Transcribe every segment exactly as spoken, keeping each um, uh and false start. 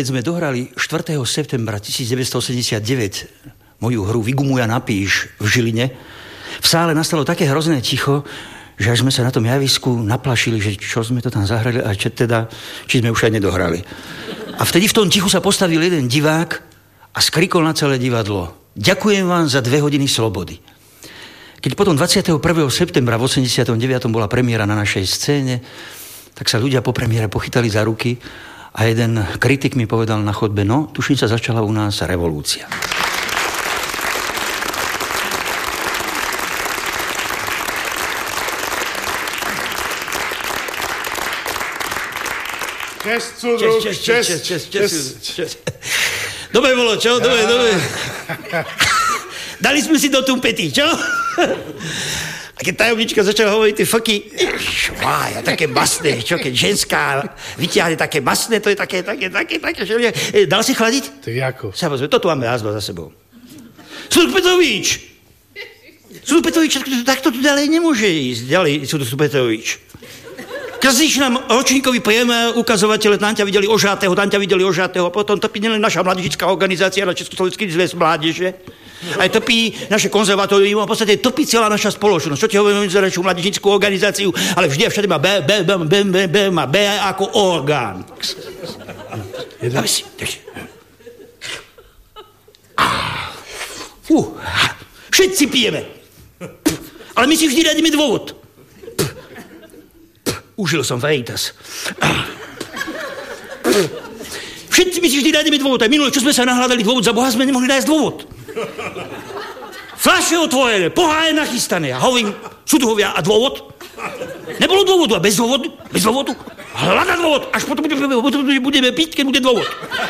keď sme dohrali štvrtého septembra devätnásťstoosemdesiatdeväť moju hru Vygumuj a napíš v Žiline, v sále nastalo také hrozné ticho, že až sme sa na tom javisku naplašili, že čo sme to tam zahrali a či, teda, či sme už aj nedohrali. A vtedy v tom tichu sa postavil jeden divák a skrikol na celé divadlo: ďakujem vám za dve hodiny slobody. Keď potom dvadsiateho prvého septembra v osemdesiatom deviatom bola premiéra na našej scéne, tak sa ľudia po premiére pochytali za ruky a jeden kritik mi povedal na chodbe: no, tuším, sa začala u nás revolúcia. Čest, súdruh, čest, čest, čest. Dobre bolo, čo? Dobre, dobre. Dali sme si do tumpety, čo? A keď tajomnička začala hovoriť tie fky, švája, také masné, čo? Keď ženská vyťahne také masné, to je také, také, také, také, že... Dal si chladiť? Tak ako? Samozrejme, toto máme rázba za sebou. Súdruh Petrovič! Súdruh Petrovič, takto tu ďalej nemôže ísť. Ďalej, súdruh Petrovič. Kazíš nám ročníkový priemer, ukazovatele, tam ťa videli ožátého, tam ťa videli ožátého, a potom topí nielen naša mládežnická organizácia na Československý zväz mládeže, aj topí naše konzervatórium, a v podstate topí celá naša spoločnosť. Čo ti hovorím za našu mládežnickú organizáciu, ale vždy a všade má B, B, B, B, B, B, má B ako orgán. Dáme si, Fú, všetci pijeme. Ale my si vždy radíme dôvod. Užil som Veritas. Všetci my si vždy nájdeme dôvod. Aj minulé, čo sme sa nahľadali dôvod, za Boha sme nemohli nájsť dôvod. Fľaše otvorené, pohár je nachystané. A hovorím, súdruhovia, a dôvod? Nebolo dôvodu, a bez dôvodu? Bez dôvodu? Hľadá dôvod, až potom budeme, budeme piť, keď bude dôvod.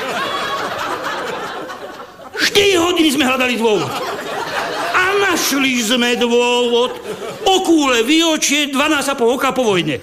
štyri hodiny sme hľadali dôvod. Našli sme dôvod. Okúle, výročie, dvanásť a pol roka po vojne.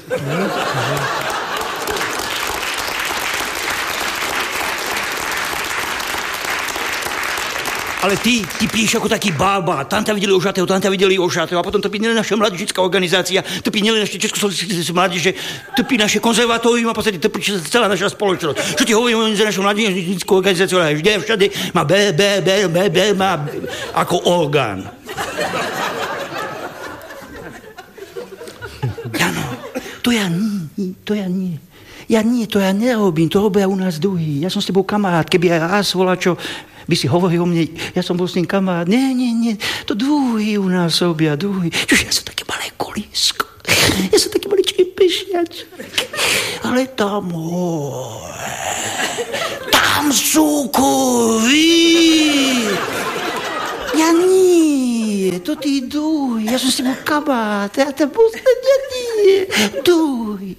Ale ty, ty píš ako taký bába. Tam ťa videli ožatého, tam ťa videli ožatého. A potom to pí nielen naša mládežnická organizácia, to pí nielen naše Československé mládeže, to pí naše konzervatórium a v podstate to pí celá naša spoločnosť. Čo ti hovorím za našu mládežnickú organizáciu, ale vždy všade má B, B, B, B, B, má ako orgán. Jano, to ja nie, to ja nie. Ja nie, to ja nerobím, to robia u nás druhý. Ja som s tebou kamarát, keby aj raz volačo by si hovoril o mne, ja som bol s tým kamarát. Nie, nie, nie, to druhý u nás robia, druhý. Čože, ja som také malé kolísko. Ja som taký maličký pešiač. Ale tam hore, tam sú kovy. Ja nie, to tí druhý. Ja som s tým bol kamarát. Ja tam bol, ja nie, druhý.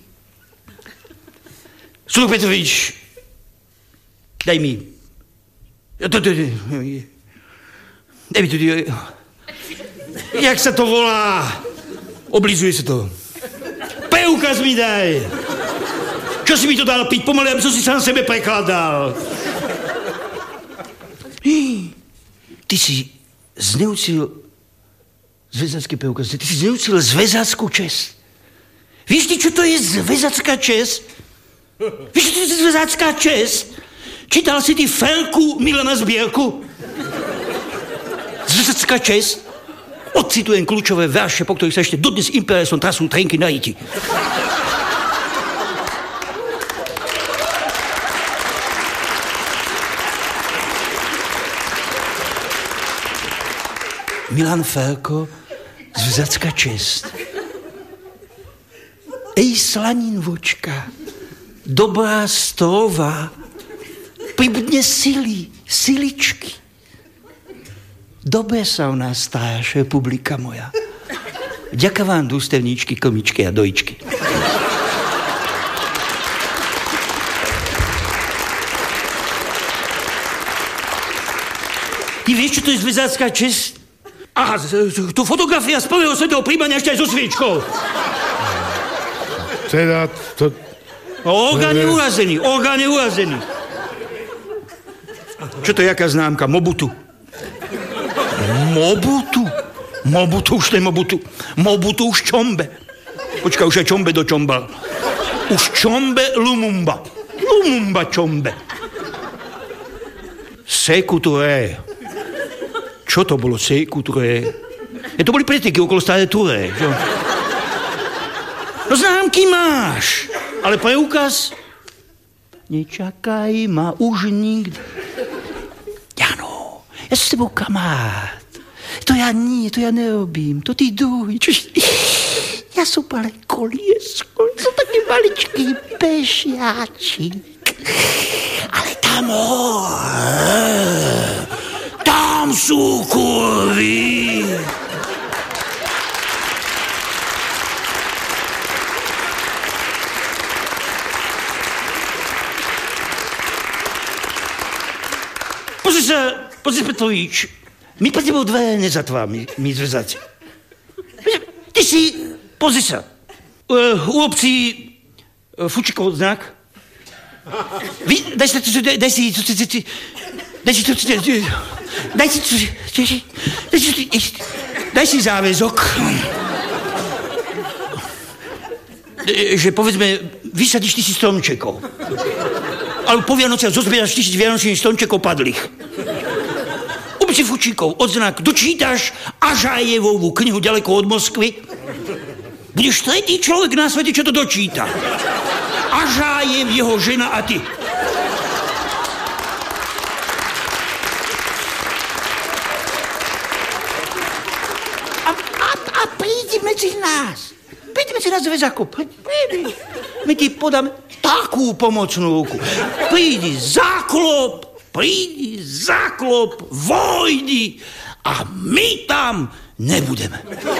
Súdruh Petrovič, daj mi. To, to, to, daj mi tu, jak sa to volá? Oblizuje sa to. Preukaz mi daj. Čo si mi to dal piť? Pomaly, aby som si sám sebe prekladal. Ty si zneucil zväzacký preukaz. Ty si zneucil zväzackú česť. Víš ty, čo to je zväzacká česť? Víš, čo to je zväzacká česť? Čítal si ty Ferku Milana Zbierku? Zväzacká česť? Odcitujem kľúčové verše, po ktorých sa ešte dodnes impéresom trasú trenky na iti. Milan Ferko, zväzacká česť. Ej, slanín vočka, dobrá strova, pribudne sily, siličky. Dobre sa u nás staráš, republika moja. Ďakujem vám, dústevníčky, komičky a dojčky. Ty vieš, čo to je zväzácká česť? Aha, tu fotografia z prvého svetového príjmania ešte aj so sviečkou. Teda to... Orgán je urazený, orgán je urazený. Čo to je, jaká známka? Mobutu. Mobutu? Mobutu už nie Mobutu. Mobutu už Čombe. Počkaj, už aj Čombe do Čombal. Už Čombe Lumumba. Lumumba Čombe. Séku-Touré. Čo to bolo Séku-Touré? Ja, to boli preteky okolo stále Touré. Čo? No známky máš, ale preukaz? Nečakaj ma už nikdy. Jano, ja som s tebou kamát. To ja nie, to ja nerobím. To ty druhý. Čož... Ja som ale koliesko. Som taký maličký pešiačik. Ale tam hore, tam sú kurvy. Pozri sa, pozri Petrovič, my pre tebou dve nezatváme, my zvezať. Ty si, pozri sa, uh, u obcí uh, Fučikov znak. Vy, daj si, daj, daj si, daj si, daj si, daj si, daj si, daj si záväzok. Že povedzme, vysadíš tisíc stromčekov. Ale po Vianociach zozbieraš tisíc vianočných stromčekov padlých. Obci Fučíkov, odznak, dočítaš Ažajevovú knihu ďaleko od Moskvy. Budeš tretí človek na svete, čo to dočíta. Ažajev, jeho žena a ty. A, a, a prídi medzi nás. Prídi medzi nás, Zväzákov. Prídi. My ti podáme takú pomocnú ruku. Prídi, záklop, prídi, záklop, vojdi a my tam nebudeme.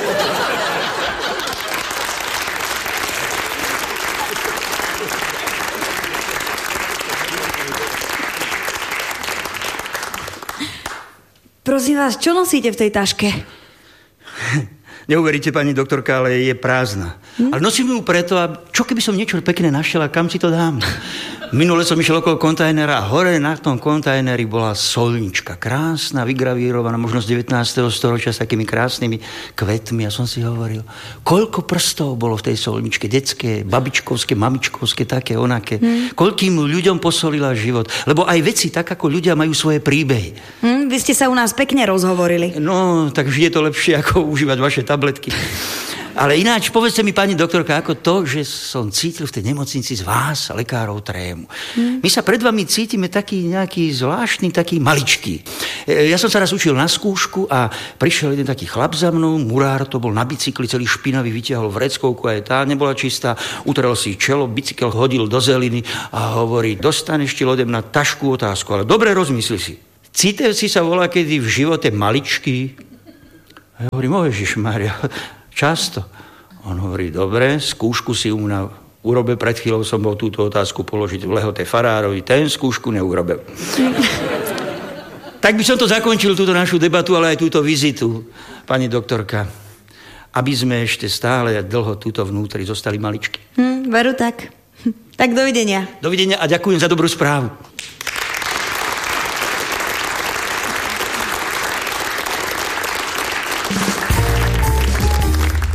Prosím vás, čo nosíte v tej taške? Neuveríte, pani doktorka, ale je prázdna. Hm? Ale nosím ju preto, a čo keby som niečo pekné našiel a kam si to dám? Minule som išiel okolo kontajnera a hore na tom kontajneri bola solnička. Krásna, vygravírovaná, možno z devätnásteho storočia s takými krásnymi kvetmi. A som si hovoril, koľko prstov bolo v tej solničke, detské, babičkovské, mamičkovské, také, onaké. Hm? Koľkým ľuďom posolila život. Lebo aj veci, tak ako ľudia, majú svoje príbehy. Hm, vy ste sa u nás pekne rozhovorili. No, tak vždy je to lepšie, ako užívať vaše tabletky. Ale ináč, povedzte mi, pani doktorka, ako to, že som cítil v tej nemocnici z vás, lekárov, trému. Hmm. My sa pred vami cítime taký nejaký zvláštny, taký maličký. Ja som sa raz učil na skúšku a prišiel jeden taký chlap za mnou, murár, to bol na bicykli, celý špinavý, vytiahol vreckovku, aj tá nebola čistá, utrel si čelo, bicykel hodil do zeliny a hovorí, dostaneš ti lodem na tašku otázku, ale dobre rozmysli si. Cítil si sa volá kedy v živote maličký? Ja hovorím, o Ježišmária, často. On hovorí, dobre, skúšku si u mňa urobil, pred chvíľou som bol túto otázku položiť v Lehote farárovi, ten skúšku neurobil. Tak by som to zakončil, túto našu debatu, ale aj túto vizitu, pani doktorka, aby sme ešte stále dlho túto vnútri zostali maličky. Hm, veru tak. Tak dovidenia. Dovidenia a ďakujem za dobrú správu.